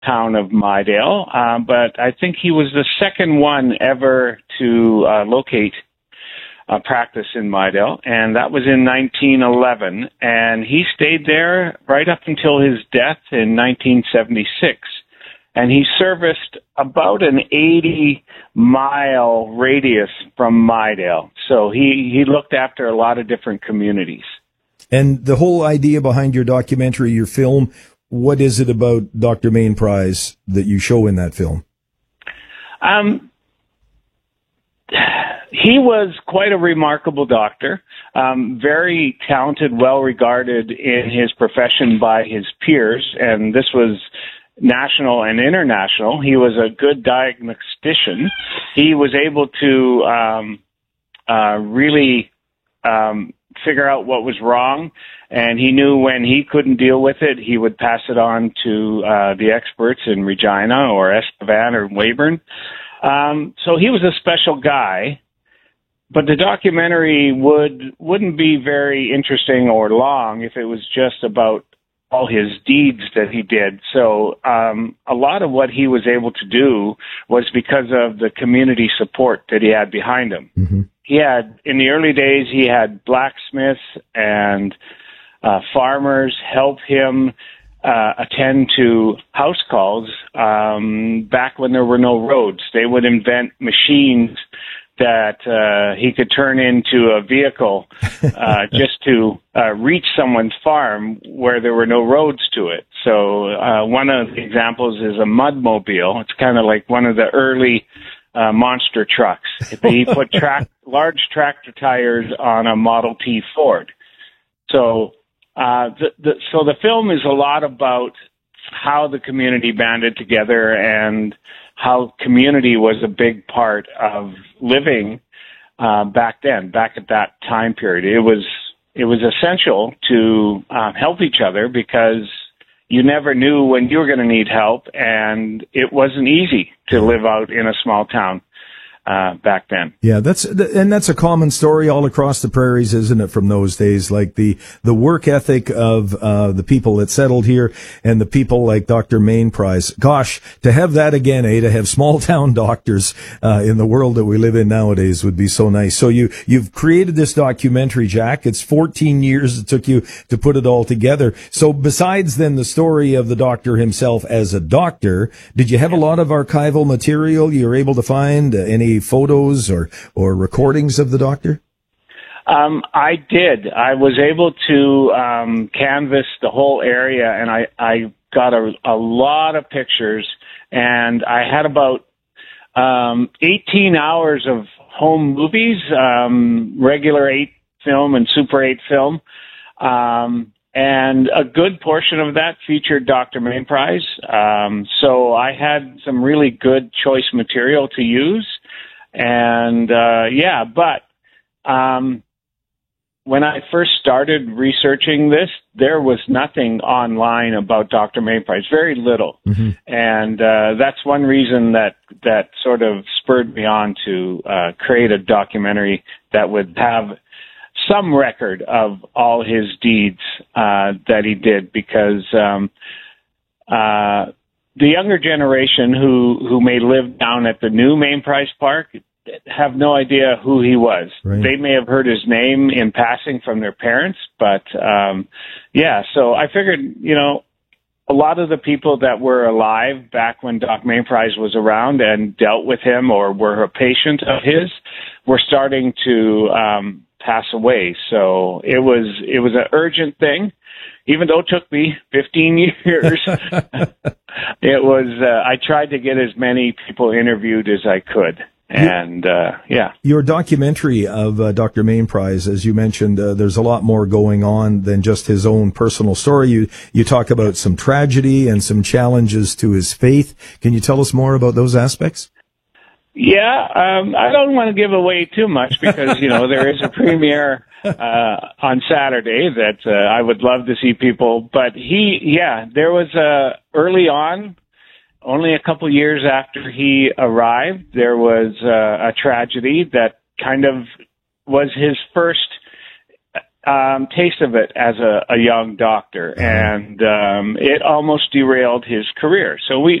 town of Mydale, but I think he was the second one ever to locate a practice in Mydale, and that was in 1911, and he stayed there right up until his death in 1976, and he serviced about an 80-mile radius from Mydale, so he looked after a lot of different communities. And the whole idea behind your documentary, your film, what is it about Dr. Mainprize that you show in that film? He was quite a remarkable doctor, very talented, well-regarded in his profession by his peers, and this was national and international. He was a good diagnostician. He was able to really figure out what was wrong, and he knew when he couldn't deal with it, he would pass it on to the experts in Regina or Estevan or Weyburn. So he was a special guy, but the documentary wouldn't be very interesting or long if it was just about all his deeds that he did. So a lot of what he was able to do was because of the community support that he had behind him. Mm-hmm. He had, in the early days, he had blacksmiths and farmers help him attend to house calls back when there were no roads. They would invent machines that he could turn into a vehicle just to reach someone's farm where there were no roads to it. So one of the examples is a mudmobile. It's kind of like one of the early monster trucks. He put large tractor tires on a Model T Ford. So the film is a lot about how the community banded together and how community was a big part of living back at that time period. It was essential to help each other because you never knew when you were going to need help, and it wasn't easy to live out in a small town back then. Yeah, that's a common story all across the prairies, isn't it, from those days? Like the work ethic of the people that settled here and the people like Dr. Mainprize. Gosh, to have that again, to have small town doctors in the world that we live in nowadays would be so nice. So you've created this documentary, Jack. It's 14 years it took you to put it all together. So besides then the story of the doctor himself as a doctor, did you have a lot of archival material you were able to find? Any photos or recordings of the doctor? I did. I was able to canvass the whole area, and I got a lot of pictures, and I had about 18 hours of home movies, regular 8 film and Super 8 film, and a good portion of that featured Dr. Mainprize. So I had some really good choice material to use. And, but when I first started researching this, there was nothing online about Dr. Mainprize, very little. Mm-hmm. And, that's one reason that sort of spurred me on to, create a documentary that would have some record of all his deeds, that he did, because, the younger generation who may live down at the new Mainprize Park have no idea who he was. Right. They may have heard his name in passing from their parents, but so I figured, a lot of the people that were alive back when Doc Mainprize was around and dealt with him or were a patient of his were starting to pass away. So it was an urgent thing. Even though it took me 15 years, it was, I tried to get as many people interviewed as I could. And, Your documentary of Dr. Mainprize, as you mentioned, there's a lot more going on than just his own personal story. You talk about some tragedy and some challenges to his faith. Can you tell us more about those aspects? Yeah, I don't want to give away too much because, there is a premiere on Saturday that I would love to see people. But there was early on, only a couple years after he arrived, there was a tragedy that kind of was his first taste of it as a young doctor, and it almost derailed his career. So